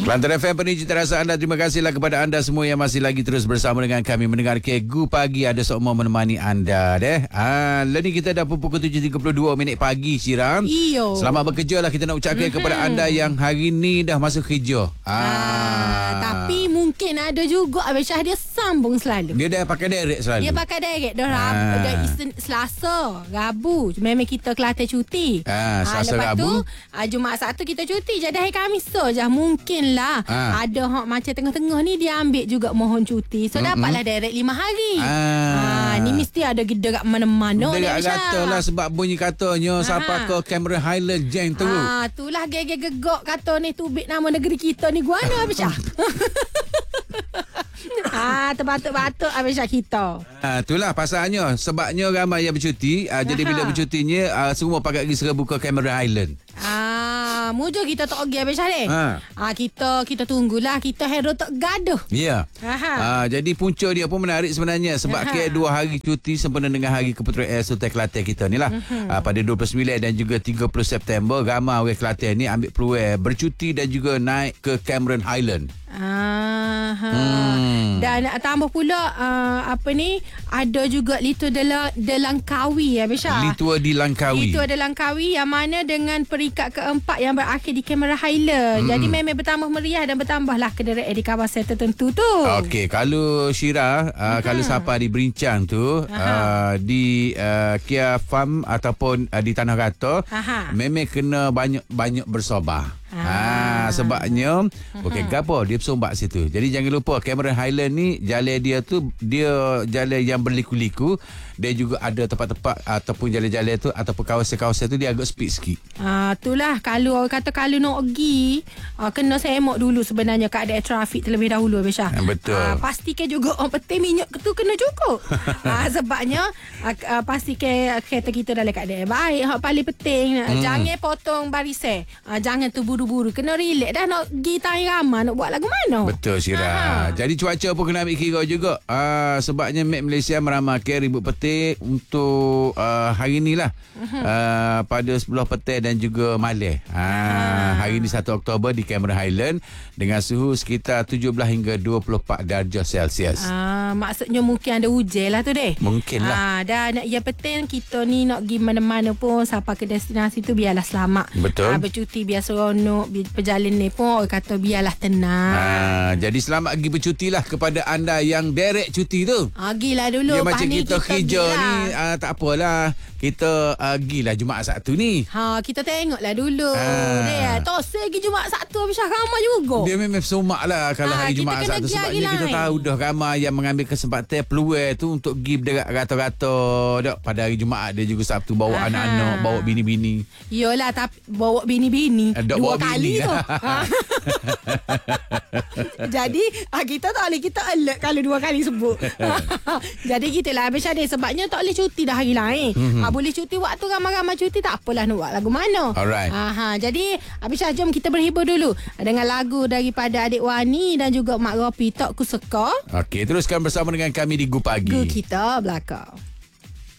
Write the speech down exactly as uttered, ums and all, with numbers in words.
Kelantan F M, penuh cita rasa anda. Terima kasihlah kepada anda semua yang masih lagi terus bersama dengan kami mendengar Kegu Pagi. Ada seumur menemani anda deh. Ah, Leni kita dah pukul tujuh tiga puluh dua minit pagi, Syirah. Iyo. Selamat bekerja lah kita nak ucapkan mm-hmm. kepada anda yang hari ni dah masuk kerja. Ah. ah tapi mungkin ada juga Abang Syah dia sambung selalu. Dia dah pakai direct selalu. Dia pakai direct dah Rabu, ah. dah Isnin, Selasa, Rabu. Memang kita Kelantan cuti. Ah, Selasa, ah, lepas Rabu. tu ah, Jumaat Sabtu kita cuti. Jadi hari Khamis saja mungkin lah ah. ada hak macam tengah-tengah ni dia ambil juga mohon cuti. So mm-hmm. dapatlah direct lima hari. Ah. ah ni mesti ada gerak mana-mana. Dekat kata lah sebab bunyi katanya ah. siapa ke Cameron Highland Jeng tu. Ah itulah gegek-gegok kata ni tubik nama negeri kita ni guana Abang Syah. Ah, terbatuk-batuk Abang Syah kita. Ah, itulah pasalnya. Sebabnya ramai yang bercuti. Ah, jadi bila bercutinya ah, semua pakai pergi serbu ke Cameron Highland. Ah, mujur kita tak pergi Abang Syah ni. Ha. Ah, kita kita tunggulah kita hero tak gaduh. Ya. Yeah. Ah, jadi punca dia pun menarik sebenarnya sebab ke dua hari cuti sempena dengan hari keputusan Air Sultan Kelantan kita ni lah. Uh-huh. Ah, pada dua puluh sembilan dan juga tiga puluh September ramai orang Kelantan ni ambil peluang bercuti dan juga naik ke Cameron Highland. Ah, hmm. Dan tambah pula uh, apa ni ada juga Litua de, la, de Langkawi ya Besha. Litua di Langkawi. Litua de Langkawi yang mana dengan peringkat keempat yang berakhir di Cameron Highland. Hmm. Jadi memang bertambah meriah dan bertambahlah kenderaan di kawasan tertentu tu. Okey, kalau Syirah uh, hmm. kalau siapa di Berincang tu uh, di uh, Kia Farm ataupun uh, di Tanah Rata memang kena banyak banyak bersabar. Ah, ha, sebabnya okey gapo dia bersombak situ. Jadi jangan lupa Cameron Highland ni jalan dia tu dia jalan yang berliku-liku. Dia juga ada tempat-tempat ataupun jalan-jalan tu ataupun kawasan-kawasan tu dia agak speed sikit. Ah, itulah kalau orang kata kalau nak pergi ah, kena semok dulu sebenarnya keadaan trafik terlebih dahulu Abang Syah. Ha, betul. Ah, pastikan juga orang peti minyak tu kena cukup. ah, sebabnya ah, ah, pastikan kereta kita dalam keadaan baik. Hak paling penting hmm. jangan potong barisan. Ah, jangan tu buru-buru, kena relax dah nak pergi tahi ramah nak buat lagu mana. Betul Syirah. Jadi cuaca pun kena ambil kira juga. Ah, sebabnya Met Malaysia meramalkan ribut petir untuk uh, hari ni lah. Uh-huh. Uh, pada sepuluh petang dan juga malam. Ah, uh-huh. Hari ni satu Oktober di Cameron Highland dengan suhu sekitar tujuh belas hingga dua puluh empat darjah Celsius. Ah, maksudnya mungkin ada hujan lah tu deh. Mungkin lah. Ah, dan yang penting kita ni nak pergi mana-mana pun sampai ke destinasi tu biarlah selamat. Betul. Ah, bercuti biar seronok, perjalanan ni pun orang kata biarlah tenang. Ah, jadi selamat pergi bercuti lah kepada anda yang direct cuti tu. Ah, gilah dulu. Ya, macam kita, kita kerja ni ah, tak apalah. Kita uh, gilah Jumaat Sabtu ni. Ha, kita tengoklah dulu. Ah. Dia tosai pergi Jumaat Sabtu Abang Syah ramai juga. Dia memang semak lah kalau ha, hari Jumaat Sabtu sebabnya kita tahu dah ramai yang mengambil kesempatan peluang tu untuk pergi berderak rata-rata dak pada hari Jumaat dia juga Sabtu bawa Aha. anak-anak, bawa bini-bini. Yolah tapi bawa bini-bini Dok dua bawa kali bini. tu. Jadi kita tak boleh kita alert kalau dua kali sebut. Jadi gitulah Abang Syah dia sebabnya tak boleh cuti dah hari lain. Mm-hmm. Ha, boleh cuti waktu ramai-ramai cuti tak apalah nak buat lagu mana. Alright. Aha, jadi Abang Syah jom kita berhibur dulu dengan lagu daripada Adik Wani dan juga Mak Ropi Tak Ku Seka. Okey, teruskan bersama dengan kami di Gu Pagi. Gu kita belakang.